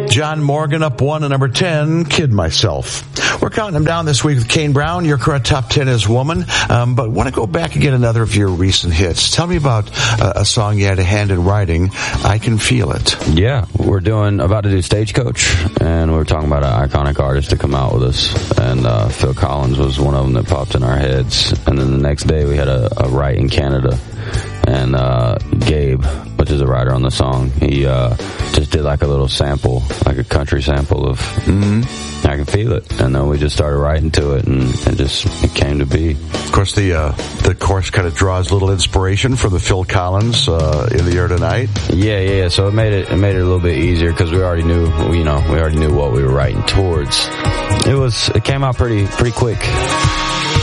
John Morgan up 1 at number 10, Kid Myself. We're counting them down this week with Kane Brown. Your current top 10 is Woman. But want to go back again, another of your recent hits. Tell me about a song you had a hand in writing, I Can Feel It. Yeah, we're about to do Stagecoach, and we're talking about an iconic artist to come out with us. And Phil Collins was one of them that popped in our heads. And then the next day we had a write in Canada. And Gabe, which is a writer on the song, he just did like a little sample, like a country sample of I Can Feel It. And then we just started writing to it, and it came to be. Of course, the chorus kind of draws a little inspiration from the Phil Collins In the Air Tonight. Yeah. So it made it a little bit easier because we already knew what we were writing towards. It came out pretty quick.